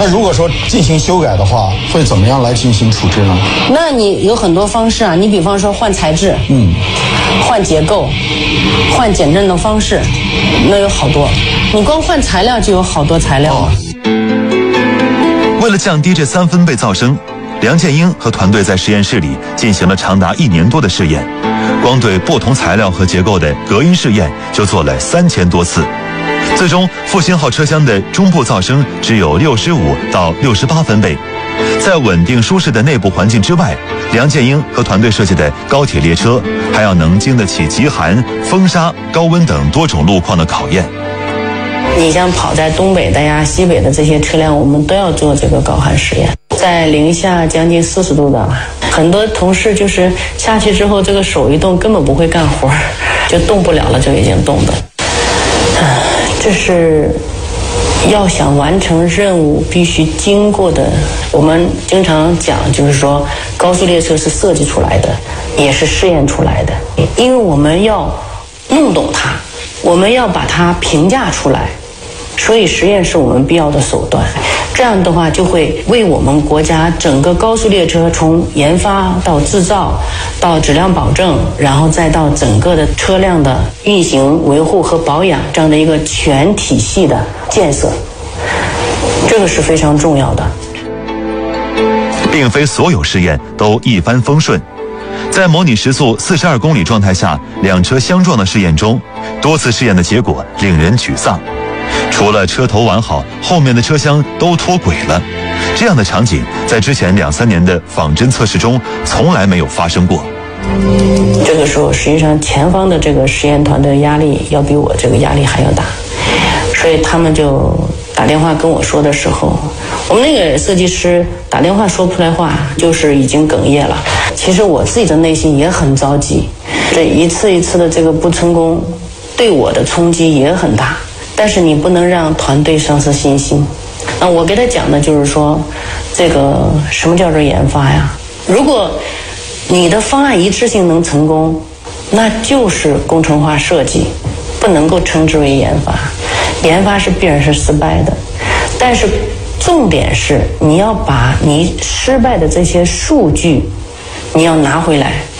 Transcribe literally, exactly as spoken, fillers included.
那如果说进行修改的话，会怎么样来进行处置呢？ 那你有很多方式啊，你比方说换材质，嗯，换结构，换减震的方式，那有好多。你光换材料就有好多材料了。 为了降低这三分贝噪声，梁建英和团队在实验室里进行了长达一年多的试验，光对不同材料和结构的隔音试验就做了三千多次。最终，复兴号车厢的中部噪声只有六十五到六十八分贝。在稳定舒适的内部环境之外，梁建英和团队设计的高铁列车还要能经得起极寒、风沙、高温等多种路况的考验。 你像跑在东北的呀、西北的这些车辆，我们都要做这个高寒实验，在零下将近四十度的，很多同事就是下去之后，这个手一动根本不会干活，就动不了了，就已经冻的。这是要想完成任务必须经过的。我们经常讲，就是说高速列车是设计出来的，也是试验出来的，因为我们要弄懂它，我们要把它评价出来，所以实验是我们必要的手段。这样的话就会为我们国家整个高速列车从研发到制造到质量保证，然后再到整个的车辆的运行维护和保养这样的一个全体系的建设，这个是非常重要的。 并非所有试验都一帆风顺，在模拟时速四十二公里状态下两车相撞的试验中，多次试验的结果令人沮丧。除了车头完好，后面的车厢都脱轨了。这样的场景在之前两三年的仿真测试中从来没有发生过。 这个时候实际上前方的这个实验团队压力要比我这个压力还要大，所以他们就打电话跟我说的时候，我们那个设计师打电话说不出来话，就是已经哽咽了。其实我自己的内心也很着急，这一次一次的这个不成功对我的冲击也很大，但是你不能让团队丧失信心。那我给他讲的就是说，这个什么叫做研发呀？如果你的方案一致性能成功，那就是工程化设计，不能够称之为研发。研发是必然是失败的，但是重点是你要把你失败的这些数据你要拿回来，